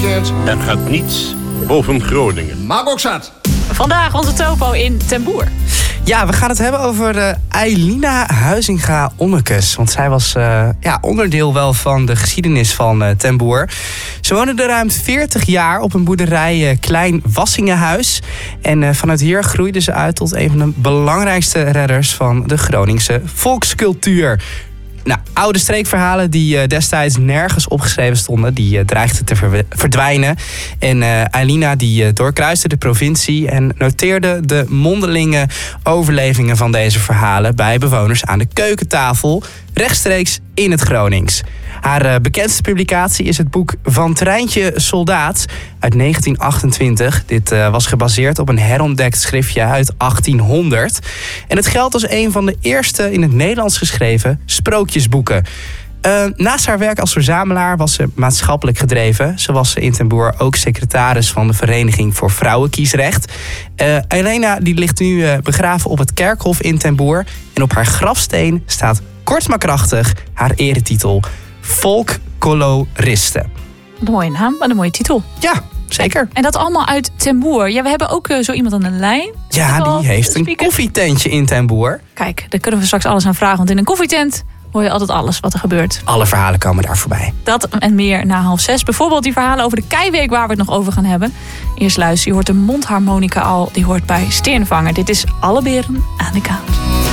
weekend. Er gaat niets boven Groningen. Maak ook zat. Vandaag onze topo in Ten Boer. Ja, we gaan het hebben over Eilina Huizinga-Onnekes. Want zij was onderdeel wel van de geschiedenis van Ten Boer. Ze woonde er ruim 40 jaar op een boerderij Klein Wassingenhuis. En vanuit hier groeide ze uit tot een van de belangrijkste redders van de Groningse volkscultuur. Nou, oude streekverhalen die destijds nergens opgeschreven stonden, die dreigden te verdwijnen. En Eilina die doorkruiste de provincie en noteerde de mondelinge overlevingen van deze verhalen bij bewoners aan de keukentafel, rechtstreeks in het Gronings. Haar bekendste publicatie is het boek Van Treintje Soldaat uit 1928. Dit was gebaseerd op een herontdekt schriftje uit 1800. En het geldt als een van de eerste in het Nederlands geschreven sprookjesboeken. Naast haar werk als verzamelaar was ze maatschappelijk gedreven. Zo was ze in Ten Boer ook secretaris van de Vereniging voor Vrouwenkiesrecht. Eilina die ligt nu begraven op het kerkhof in Ten Boer. En op haar grafsteen staat kort maar krachtig haar eretitel Volkcoloriste. Wat een mooie naam, wat een mooie titel. Ja, zeker. En dat allemaal uit Ten Boer. Ja, we hebben ook zo iemand aan de lijn. Ja, die heeft een koffietentje in Ten Boer. Kijk, daar kunnen we straks alles aan vragen. Want in een koffietent hoor je altijd alles wat er gebeurt. Alle verhalen komen daar voorbij. Dat en meer na 5:30. Bijvoorbeeld die verhalen over de Keiweek waar we het nog over gaan hebben. Eerst luister, je hoort de mondharmonica al. Die hoort bij Steenvanger. Dit is Alle Beren aan de Kant.